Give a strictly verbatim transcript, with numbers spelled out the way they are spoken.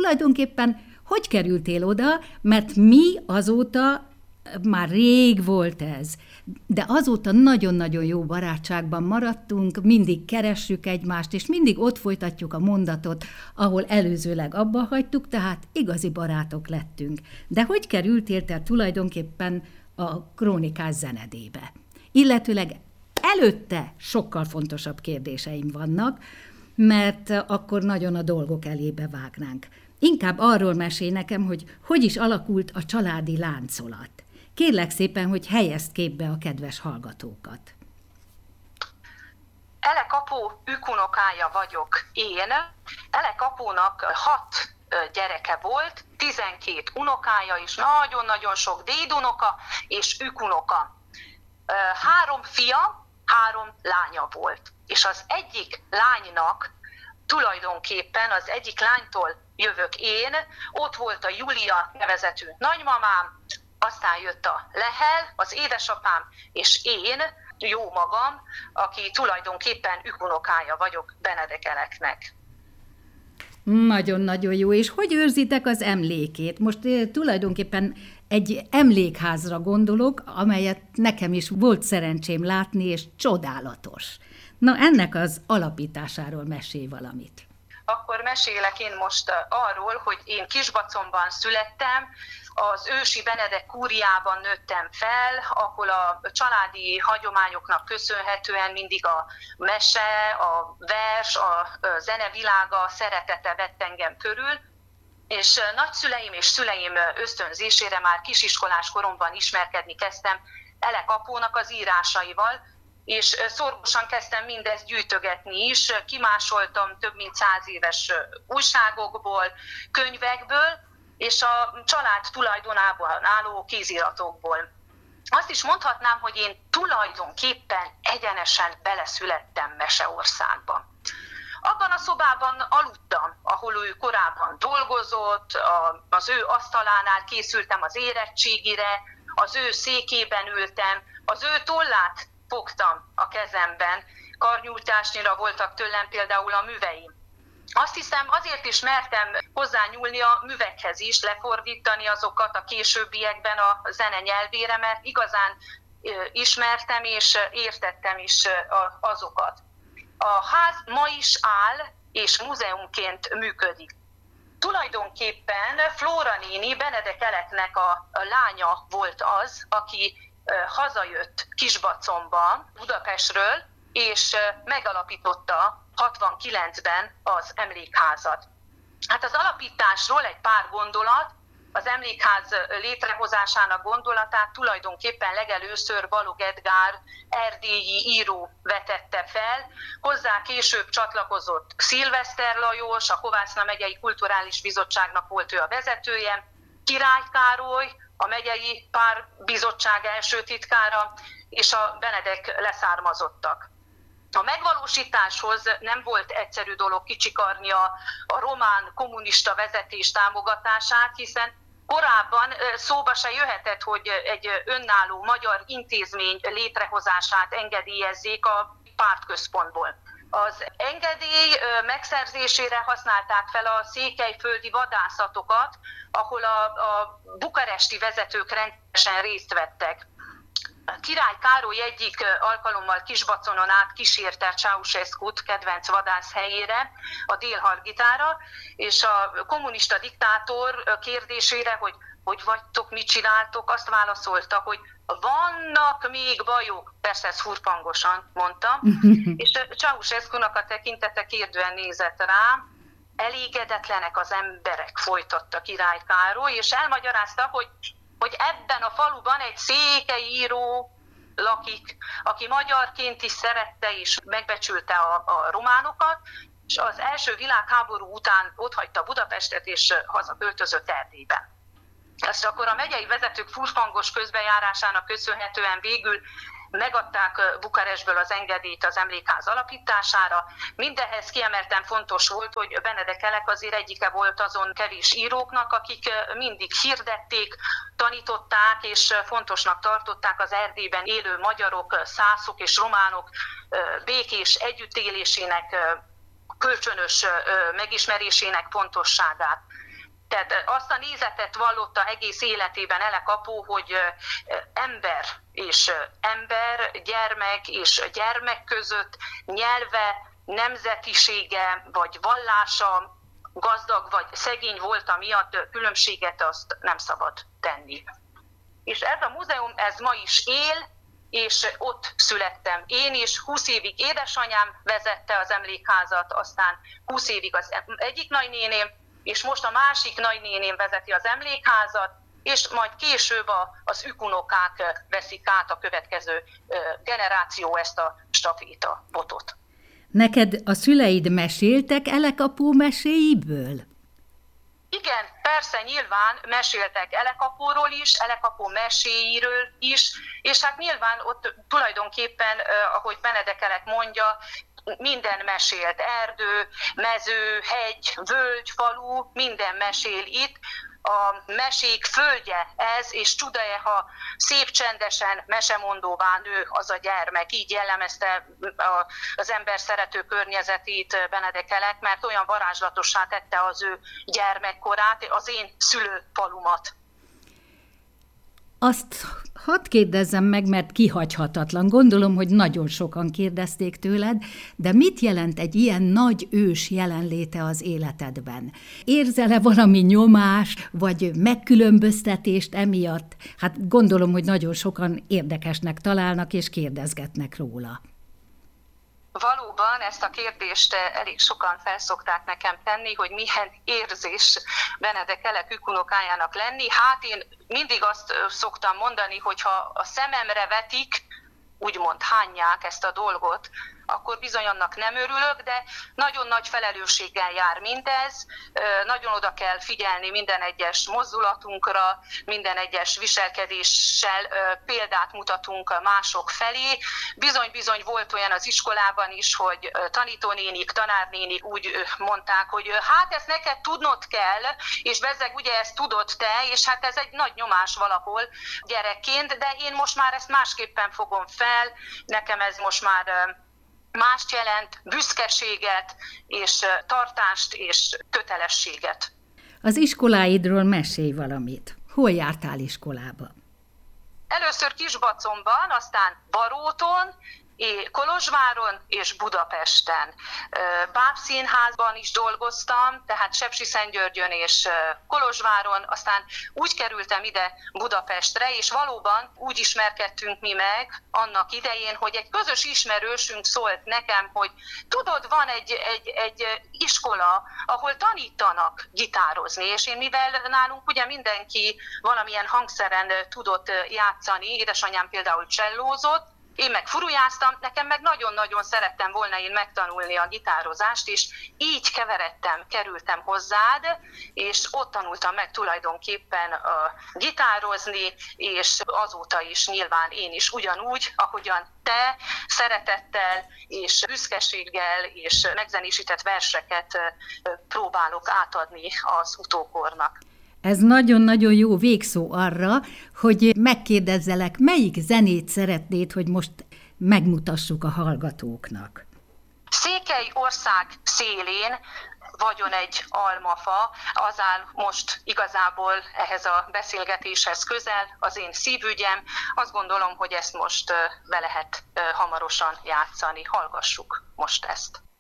tulajdonképpen hogy kerültél oda, mert mi azóta, már rég volt ez, de azóta nagyon-nagyon jó barátságban maradtunk, mindig keressük egymást, és mindig ott folytatjuk a mondatot, ahol előzőleg abba hagytuk, tehát igazi barátok lettünk. De hogy kerültél te tulajdonképpen a Krónikás zenedébe? Illetőleg előtte sokkal fontosabb kérdéseim vannak, mert akkor nagyon a dolgok elébe vágnánk. Inkább arról mesélj nekem, hogy hogy is alakult a családi láncolat. Kérlek szépen, hogy helyezd képbe a kedves hallgatókat. Elek apó ükunokája vagyok én. Elek apónak hat gyereke volt, tizenkét unokája és nagyon-nagyon sok dédunoka és ükunoka. Három fia, három lánya volt. És az egyik lánynak tulajdonképpen, az egyik lánytól jövök én, ott volt a Julia nevezetű nagymamám, aztán jött a Lehel, az édesapám, és én, jó magam, aki tulajdonképpen ükunokája vagyok Benedek Eleknek. Nagyon-nagyon jó. És hogy őrzitek az emlékét? Most eh, tulajdonképpen egy emlékházra gondolok, amelyet nekem is volt szerencsém látni, és csodálatos. Na, ennek az alapításáról mesélj valamit. Akkor mesélek én most arról, hogy én Kisbacomban születtem, az ősi Benedek kúriában nőttem fel, ahol a családi hagyományoknak köszönhetően mindig a mese, a vers, a zenevilága szeretete vett engem körül, és nagyszüleim és szüleim ösztönzésére már kisiskolás koromban ismerkedni kezdtem Elek apónak az írásaival, és szorgosan kezdtem mindezt gyűjtögetni is, kimásoltam több mint száz éves újságokból, könyvekből, és a család tulajdonában álló kéziratokból. Azt is mondhatnám, hogy én tulajdonképpen egyenesen beleszülettem Meseországba. Abban a szobában aludtam, ahol ő korábban dolgozott, az ő asztalánál készültem az érettségire, az ő székében ültem, az ő tollát fogtam a kezemben, karnyújtásnyira voltak tőlem például a műveim. Azt hiszem, azért is mertem hozzányúlni a művekhez is, lefordítani azokat a későbbiekben a zene nyelvére, mert igazán ismertem és értettem is azokat. A ház ma is áll és múzeumként működik. Tulajdonképpen Flóra néni, Benedek Eleknek a lánya volt az, aki hazajött Kisbacomba, Budapestről, és megalapította hatvankilencben az emlékházat. Hát az alapításról egy pár gondolat, az emlékház létrehozásának gondolatát tulajdonképpen legelőször Balogh Edgár erdélyi író vetette fel, hozzá később csatlakozott Szilveszter Lajos, a Kovászna megyei kulturális bizottságnak volt ő a vezetője, Király Károly, a megyei párbizottság első titkára, és a Benedek leszármazottak. A megvalósításhoz nem volt egyszerű dolog kicsikarni a, a román kommunista vezetés támogatását, hiszen korábban szóba se jöhetett, hogy egy önálló magyar intézmény létrehozását engedélyezzék a pártközpontból. Az engedély megszerzésére használták fel a székelyföldi vadászatokat, ahol a, a bukaresti vezetők rendszeresen részt vettek. Király Károly egyik alkalommal Kisbaconon át kísérte Ceausescut kedvenc vadászhelyére, a Dél-Hargitára, és a kommunista diktátor kérdésére, hogy hogy vagytok, mit csináltok, azt válaszolta, hogy vannak még bajok, persze ez furfangosan mondta, és Ceausescunak a tekintete kérdően nézett rá, elégedetlenek az emberek, folytatta Király Károly, és elmagyarázta, hogy hogy ebben a faluban egy székely író lakik, aki magyarként is szerette és megbecsülte a, a románokat, és az első világháború után otthagyta Budapestet és hazaköltözött Erdélybe. Ezt akkor a megyei vezetők furfangos közbejárásának köszönhetően végül megadták Bukarestből az engedélyt az emlékház alapítására. Mindehhez kiemelten fontos volt, hogy Benedek Elek azért egyike volt azon kevés íróknak, akik mindig hirdették, tanították és fontosnak tartották az Erdélyben élő magyarok, szászok és románok békés együttélésének, kölcsönös megismerésének fontosságát. Tehát azt a nézetet vallotta egész életében Elek apu, hogy ember és ember, gyermek és gyermek között nyelve, nemzetisége vagy vallása, gazdag vagy szegény volta miatt különbséget azt nem szabad tenni. És ez a múzeum, ez ma is él, és ott születtem én is, húsz évig édesanyám vezette az emlékházat, aztán húsz évig az egyik nagynéném, és most a másik nagynéném vezeti az emlékházat, és majd később az ükunokák veszik át, a következő generáció ezt a staféta botot. Neked a szüleid meséltek Elek apu meséiből? Igen, persze, nyilván meséltek Elek apuról is, Elek apu meséiről is, és hát nyilván ott tulajdonképpen, ahogy Benedek Elek mondja, minden mesélt, erdő, mező, hegy, völgy, falu, minden mesél itt. A mesék földje ez, és csuda-e, ha szép csendesen mesemondóvá nő az a gyermek. Így jellemezte az ember szerető környezetét Benedek Elek, mert olyan varázslatossá tette az ő gyermekkorát, az én szülőfalumat. Azt hadd kérdezzem meg, mert kihagyhatatlan. Gondolom, hogy nagyon sokan kérdezték tőled, de mit jelent egy ilyen nagy ős jelenléte az életedben? Érzel-e valami nyomást, vagy megkülönböztetést emiatt? Hát gondolom, hogy nagyon sokan érdekesnek találnak és kérdezgetnek róla. Valóban ezt a kérdést elég sokan felszokták nekem tenni, hogy milyen érzés Benedek Elek ükunokájának lenni. Hát én mindig azt szoktam mondani, hogy ha a szememre vetik, úgymond hányják ezt a dolgot, akkor bizony annak nem örülök, de nagyon nagy felelősséggel jár mindez, nagyon oda kell figyelni minden egyes mozdulatunkra, minden egyes viselkedéssel példát mutatunk mások felé. Bizony-bizony volt olyan az iskolában is, hogy tanítónénik, tanárnénik úgy mondták, hogy hát ezt neked tudnod kell, és bezzeg ugye ezt tudod te, és hát ez egy nagy nyomás valahol gyerekként, de én most már ezt másképpen fogom fel, nekem ez most már mást jelent, büszkeséget, és tartást, és kötelességet. Az iskoláidról mesélj valamit. Hol jártál iskolába? Először Kisbacomban, aztán Baróton, Kolozsváron és Budapesten. Bábszínházban is dolgoztam, tehát Sepsiszentgyörgyön és Kolozsváron, aztán úgy kerültem ide Budapestre, és valóban úgy ismerkedtünk mi meg annak idején, hogy egy közös ismerősünk szólt nekem, hogy tudod, van egy, egy, egy iskola, ahol tanítanak gitározni, és én mivel nálunk ugye mindenki valamilyen hangszeren tudott játszani, édesanyám például csellózott, én meg furujáztam, nekem meg nagyon-nagyon szerettem volna én megtanulni a gitározást, és így keveredtem, kerültem hozzád, és ott tanultam meg tulajdonképpen a gitározni, és azóta is nyilván én is ugyanúgy, ahogyan te szeretettel és büszkeséggel és megzenésített verseket próbálok átadni az utókornak. Ez nagyon-nagyon jó végszó arra, hogy megkérdezzelek, melyik zenét szeretnéd, hogy most megmutassuk a hallgatóknak. Székelyország szélén vagyon egy almafa, az áll most igazából ehhez a beszélgetéshez közel, az én szívügyem. Azt gondolom, hogy ezt most be lehet hamarosan játszani. Hallgassuk most ezt.